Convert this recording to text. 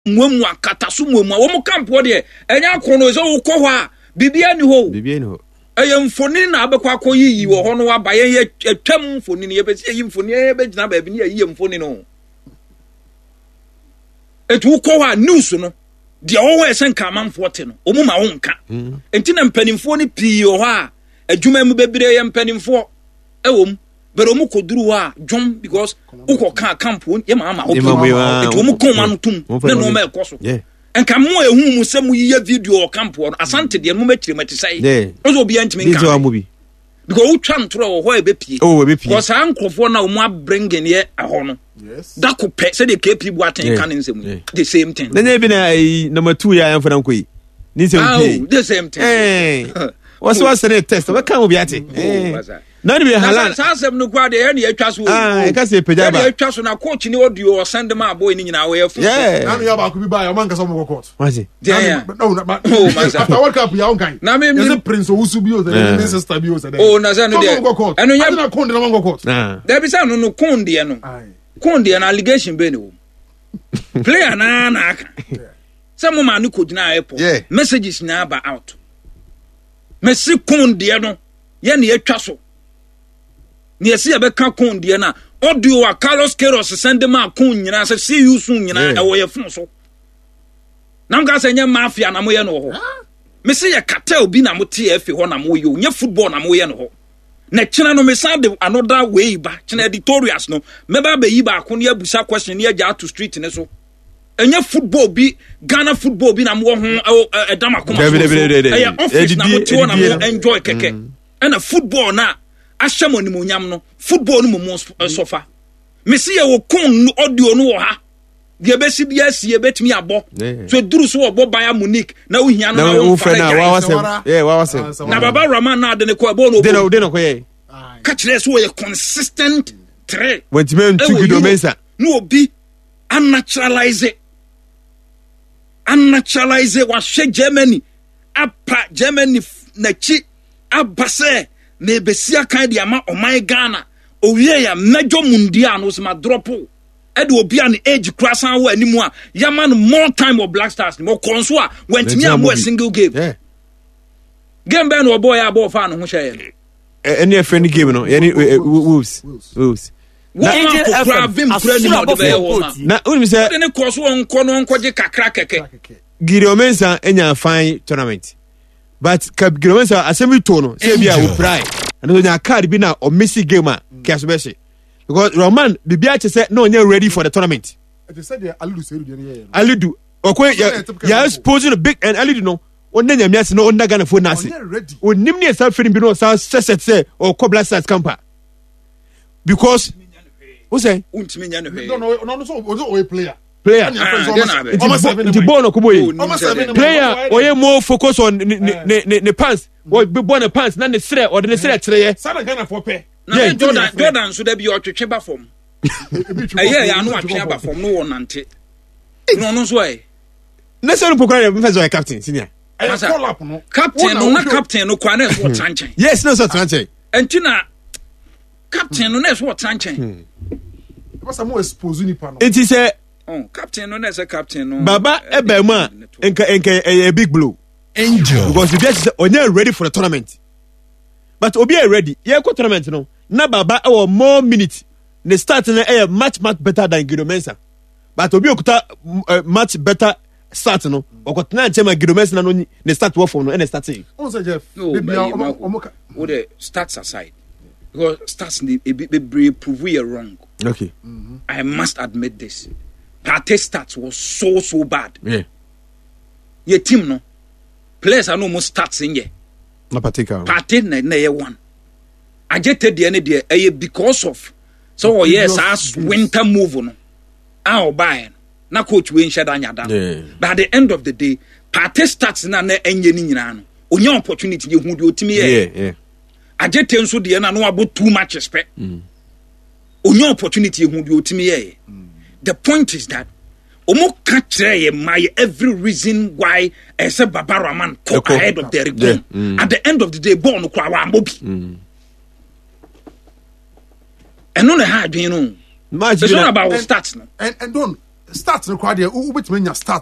Mwemu akatasu mwemu wo kampo de enya kono so wo kɔ hɔ a bibia ni ho mfoni na abekwa akoyi wo ho no aba ye atwam mfoni ne ye besi yi mfoni ye be gina ba bi ne yi mfoni no etu kɔ hɔ a news no de wo we sen ka manfo te no omu ma wo nka enti na mpanimfo ni pii wo hɔ a adwuma mu bebire ye mpanimfo ewom bero mu koduru wa dwom because uko kan campo ye ma ho eto mu kon manu tum na no ma ekoso enka mo ehu mu se mu yiye video o campo no asante de mu makire mate sai ozo obi antimi nka because utwa ntro wo ho ebepie because ankofo na mu abringen ye aho no da ko pe se de KP bu aten kan nsem the same thing na bi na number 2 ya amfa nan koyi ni se mpi the same thing what's the test we kan obi ate na ni be halan sasem no kwa de e na atwa so e ka se pejaba e atwa so na coach ni audio o send ma boy ni nyina we yafu na no ya ba ko bi ba ya man ka so mo court wasi after world cup ya on kan na me prince owusu bi o the sister bi o say na say no de eno ya na konde na man court there be say no konde na allegation be no player na aka say mo ma no ko gina airport messages na ba out messi konde no ye na atwa so ni esi ebe ka kon de na audio a Carlos Queiroz send ma kon nyina se see you soon nyina e wo ye fun so na nga se nya mafia na mo ye no ho me se ye cartel bi na mo TF ho na mo ye nya football na mo ye no ho na china no me sound another way ba china editorials no me ba yi ba ko ne abusa question ne ya to street ne so enya football bi Ghana football bi na mo ho edama ko ma so e office na mo ti wo na mo enjoy keke and a football na ashamo ni monyam no football no mo sofa mesi ye wo kon audio no wo ha de besi bia sie betimi abo so duru so obo Bayern Munich na ohia no na wo fa na na Baba Rahman na de ne ko ebo no de no ko ye ka kire so ye consistent tre wentime ntu Guido Mensa no obi unnaturalize wa she Germany apa Germany na chi abase na ebesia kan de ama oman Ghana owie ya major mundial no se ma drop e de obi an age crossan wa animu a yaman more time of Black Stars mo konso a wentimi am a single game game be no boy ya bo fa no ho hye any a friendly game no any Wolves na uni say ne koso onko no onkoje kakra keke Guido Mensa enya fine tournament but Guido Mensa assembly to no say bia wo pray and no card bi na o Messi game a kiaso be she because Roman bibia che say no nya ready for the tournament they said Alidu say do Alidu okwe ya exposing a big and Alidu no onna nya miase no onna Ghana phone nase onim ne sa feeling bi no sa say o ko Black Stars camper because who say untimi nya no no so o player player the ball no kuboye player oye more focus on the pants or be born a pants na the sre or the sre treye sana Ghana for pay na Jordan so da bi otwetwe ba form ya no atwe ba form no wonante no so e na so pokora be first captain senior captain no kwa na so tranchen yes no so tranchen entina captain no na so tranchen what's more expose ni pa no it is a captain no na say captain no baba ebe ma enka a big blow angel because if you onye ready for the tournament but obi are ready ye ko tournament no na baba our more minutes the start na much better than Guido Mensa but obi okuta much better start no okotna chema Guido Mensa na no the start wo for no and start on say Jeff with the stats aside because stats be prove we are wrong okay I must admit this Partey stats was so bad your team no players are no more stats in ye na Partey na ye one I just the end there because of so yes as winter move no our buy na coach we nshada nyada but at the end of the day Partey stats na enye ni nyina no onya opportunity ye hu de otimi ye I just nso de na no about too much respect onya opportunity ye hu de otimi ye the point is that omo katre my every reason why say Baba Rahman go ahead of their game at the end of the day ball no kwa wa mobi and no ha adwen no it's not about stats no and don't start no kwade wobetumi nya start